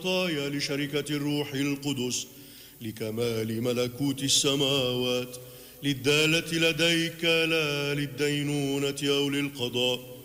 والعطايا لشركة الروح القدس لكمال ملكوت السماوات، للدالة لديك لا للدينونة أو للقضاء،